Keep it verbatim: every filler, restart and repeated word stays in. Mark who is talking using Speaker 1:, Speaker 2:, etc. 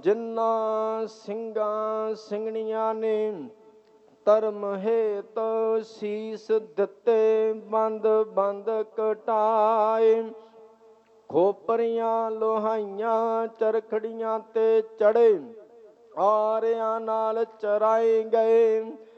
Speaker 1: ਜਿਨ੍ਹਾਂ ਸਿੰਘਾਂ ਸਿੰਘਣੀਆਂ ਨੇ ਧਰਮ ਹੇਤ ਸੀਸ ਦਿੱਤੇ, ਬੰਦ ਬੰਦ ਕਟਾਏ। ਖੋਪਰੀਆਂ ਲੋਹਾਈਆਂ ਚਰਖੜੀਆਂ ਤੇ ਚੜੇ, ਆਰਿਆਂ ਨਾਲ ਚਰਾਏ ਗਏ।